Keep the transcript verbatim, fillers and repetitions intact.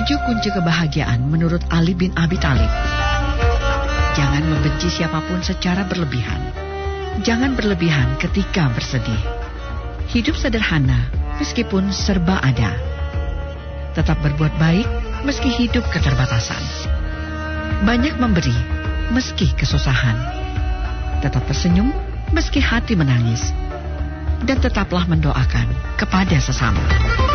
Tujuh kunci kebahagiaan menurut Ali bin Abi Thalib. Jangan membenci siapapun secara berlebihan. Jangan berlebihan ketika bersedih. Hidup sederhana meskipun serba ada. Tetap berbuat baik meski hidup keterbatasan. Banyak memberi meski kesusahan. Tetap tersenyum meski hati menangis. Dan tetaplah mendoakan kepada sesama.